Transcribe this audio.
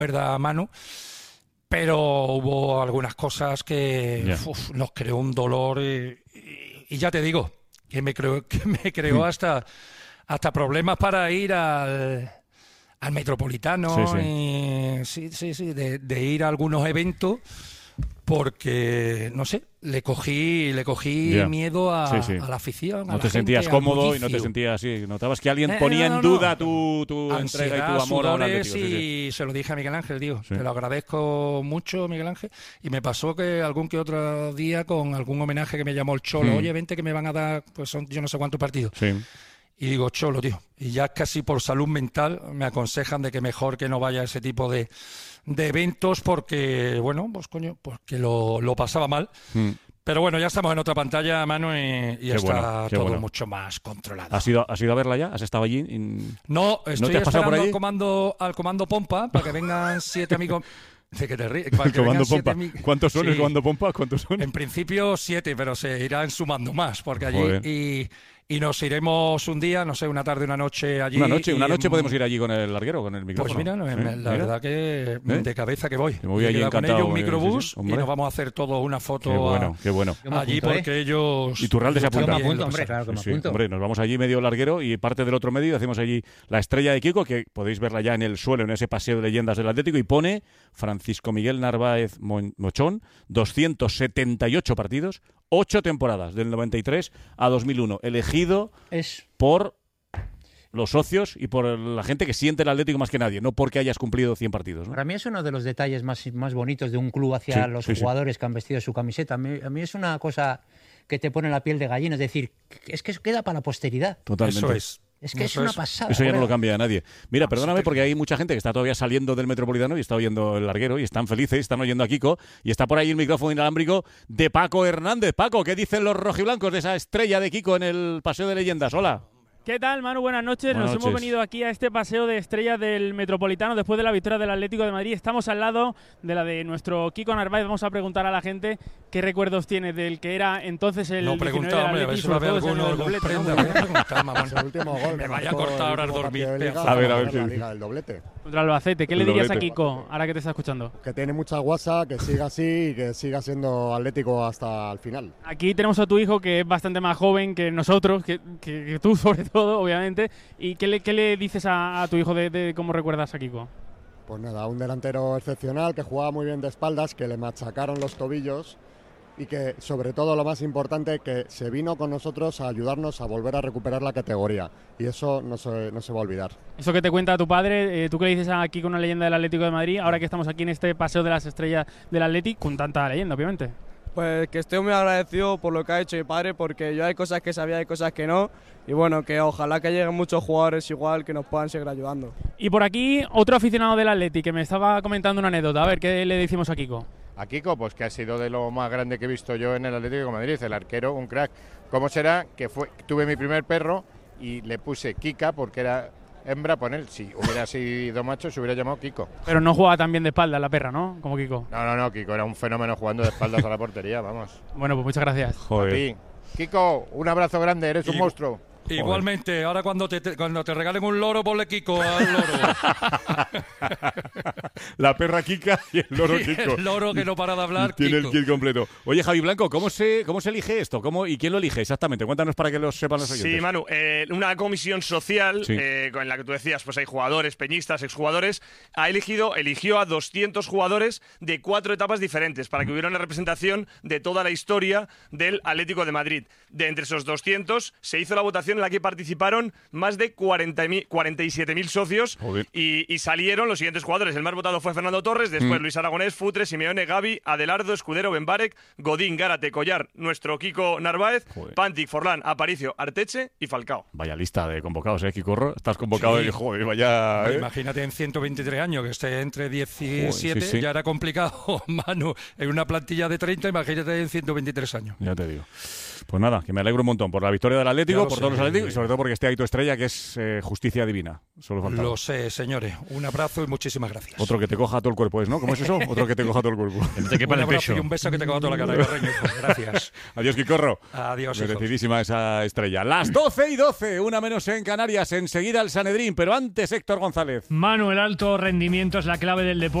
verdad, Manu, pero hubo algunas cosas que Ya. nos creó un dolor y ya te digo, que me creó hasta problemas para ir al Metropolitano, sí, de ir a algunos eventos, porque, no sé, le cogí Ya. miedo a Sí. la afición, a No la te gente, sentías al cómodo y no te bullicio. sentías así. Notabas que alguien ponía en No. duda tu entrega y Ansiedad, tu amor al sudores Atlético. Sí. y se lo dije a Miguel Ángel, digo, Sí. te lo agradezco mucho, Miguel Ángel, y me pasó que algún que otro día con algún homenaje que me llamó el Cholo, oye, vente que me van a dar, pues son yo no sé cuántos partidos, Sí. y digo, Cholo, tío, y ya casi por salud mental me aconsejan de que mejor que no vaya a ese tipo de eventos porque, bueno, pues coño, porque lo pasaba mal. Mm. Pero bueno, ya estamos en otra pantalla, Manu, y Qué está bueno, qué todo bueno. mucho más controlado. ¿Has ido a verla ya? ¿Has estado allí? No, estoy te has pasado por esperando allí? al comando Pompa para que vengan 7 amigos. ¿De qué te ríes? Para El que comando vengan 7 Pompa. ¿Cuántos son el Sí. comando Pompa? ¿Cuántos son? En principio 7, pero se irán sumando más, porque Joder. allí y nos iremos un día, no sé, una tarde, una noche allí. Una noche y podemos ir allí con el larguero, con el micrófono. Pues mira, la Mira. verdad que de cabeza que voy. Me voy He allí quedado con encantado, ellos un microbús sí, hombre. y nos vamos a hacer todos una foto Qué bueno, qué bueno. Yo me allí apunto, porque ellos... Y Turralde se apunta. Yo me también apunto, lo hombre, pasan. claro que me Sí, apunto. hombre, nos vamos allí medio larguero y parte del otro medio hacemos allí la estrella de Kiko, que podéis verla ya en el suelo, en ese paseo de leyendas del Atlético, y pone Francisco Miguel Narváez Mochón, 278 partidos, 8 temporadas, del 93 a 2001, elegido Es por los socios y por la gente que siente el Atlético más que nadie, no porque hayas cumplido 100 partidos, ¿no? Para mí es uno de los detalles más bonitos de un club hacia Sí, los sí, sí. jugadores que han vestido su camiseta. A mí es una cosa que te pone la piel de gallina. Es decir, es que eso queda para la posteridad. Totalmente. Eso es. Es que es Eso una es. pasada. Eso ya no joder. lo cambia a nadie. Mira, perdóname porque hay mucha gente que está todavía saliendo del Metropolitano y está oyendo el larguero y están felices, están oyendo a Kiko y está por ahí el micrófono inalámbrico de Paco Hernández. Paco, ¿qué dicen los rojiblancos de esa estrella de Kiko en el Paseo de Leyendas? Hola. ¿Qué tal, Manu? Buenas noches. Buenas Nos noches. hemos venido aquí a este paseo de estrellas del Metropolitano después de la victoria del Atlético de Madrid. Estamos al lado de la de nuestro Kiko Narváez. Vamos a preguntar a la gente qué recuerdos tiene del que era entonces el No 19 pregunta, del hombre, a ver Atleti, si va a haber sobre todo ese alguno año del algún doblete, ¿no? prenda. Voy a preguntar, mamón. Ese último gol. Me vaya a marcó cortar el ahora el último dormir. partido de Liga A ver, para a ver, ganar la sí. Liga del doblete. Contra el Albacete. ¿Qué El le dirías doblete. a Kiko ahora que te está escuchando? Que tiene mucha guasa, que siga así y que siga siendo Atlético hasta el final. Aquí tenemos a tu hijo que es bastante más joven que nosotros, que tú sobre todo, obviamente. ¿Y qué le dices a tu hijo de cómo recuerdas a Kiko? Pues nada, un delantero excepcional que jugaba muy bien de espaldas, que le machacaron los tobillos y que, sobre todo, lo más importante, que se vino con nosotros a ayudarnos a volver a recuperar la categoría. Y eso no se va a olvidar. Eso que te cuenta tu padre, tú que le dices a Kiko una leyenda del Atlético de Madrid, ahora que estamos aquí en este paseo de las estrellas del Atlético, con tanta leyenda, obviamente. Pues que estoy muy agradecido por lo que ha hecho mi padre, porque yo hay cosas que sabía y cosas que no. Y bueno, que ojalá que lleguen muchos jugadores igual que nos puedan seguir ayudando. Y por aquí, otro aficionado del Atleti que me estaba comentando una anécdota. A ver, ¿qué le decimos a Kiko? A Kiko, pues que ha sido de lo más grande que he visto yo en el Atlético de Madrid, el arquero, un crack. ¿Cómo será que tuve mi primer perro y le puse Kika porque era hembra, por él? Si hubiera sido macho, se hubiera llamado Kiko. Pero no juega tan bien de espalda la perra, ¿no? Como Kiko. No, Kiko era un fenómeno jugando de espaldas a la portería, vamos. Bueno, pues muchas gracias. A Joder. ti. Kiko, un abrazo grande, eres un monstruo. Igualmente, ahora cuando te regalen un loro, ponle Kiko al loro. La perra Kika y el loro Kiko. El loro que no para de hablar, Tiene Kiko. el kit completo. Oye, Javi Blanco, ¿cómo se elige esto? ¿Y quién lo elige exactamente? Cuéntanos para que lo sepan los oyentes. Sí, Manu, una comisión social Sí. con la que tú decías, pues hay jugadores, peñistas, exjugadores, eligió a 200 jugadores de 4 etapas diferentes para que hubiera una representación de toda la historia del Atlético de Madrid. De entre esos 200 se hizo la votación en la que participaron más de 47.000 socios Joder. y salieron los siguientes jugadores. El más votado fue Fernando Torres, después Luis Aragonés, Futre, Simeone, Gavi, Adelardo, Escudero, Benbarek, Godín, Gárate, Collar, nuestro Kiko Narváez, Joder. Pantic, Forlán, Aparicio, Arteche y Falcao. Vaya lista de convocados, Kikorro. Estás convocado Sí. y joder, vaya. Imagínate en 123 años, que esté entre 17, Joder, sí. ya era complicado, Manu, en una plantilla de 30, imagínate en 123 años. Ya te digo. Pues nada, que me alegro un montón por la victoria del Atlético, por todos los Atléticos y sobre todo porque esté ahí tu estrella, que es justicia divina. Solo faltaba. Lo sé, señores. Un abrazo y muchísimas gracias. Otro que te coja todo el cuerpo, ¿no? ¿Cómo es eso? Otro que te coja todo el cuerpo. Que no te quepa Un en el abrazo pecho. y un beso que te coja toda la cara. Gracias. Adiós, Quicorro. Adiós, hijos. Merecidísima esa estrella. Las 12:12, 1 menos en Canarias. Enseguida el Sanedrín, pero antes Héctor González. Manu, el alto rendimiento es la clave del deporte.